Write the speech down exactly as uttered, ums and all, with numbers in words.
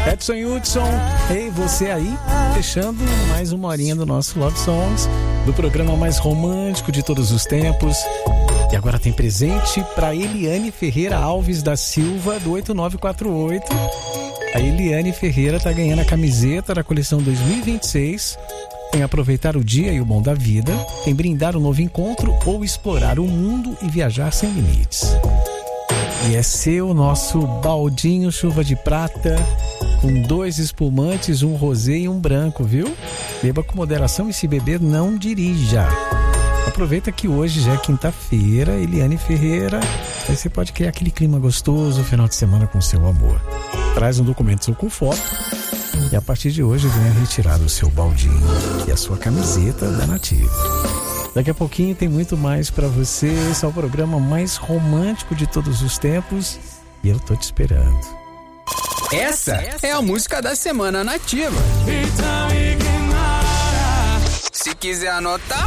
Edson Hudson, ei, você aí, fechando mais uma horinha do nosso Love Songs, do programa mais romântico de todos os tempos. E agora tem presente para Eliane Ferreira Alves da Silva, do oito nove quatro oito. A Eliane Ferreira tá ganhando a camiseta da coleção dois mil e vinte e seis. Tem aproveitar o dia e o bom da vida, tem brindar um novo encontro ou explorar o mundo e viajar sem limites. E é seu nosso baldinho chuva de prata, com dois espumantes, um rosé e um branco, viu? Beba com moderação e se beber, não dirija. Aproveita que hoje já é quinta-feira, Eliane Ferreira, aí você pode criar aquele clima gostoso, final de semana com seu amor. Traz um documento seu com foto e a partir de hoje venha retirar o seu baldinho e a sua camiseta da Nativa. Daqui a pouquinho tem muito mais pra você. Esse é o programa mais romântico de todos os tempos e eu tô te esperando. Essa é a música da semana Nativa. Se quiser anotar,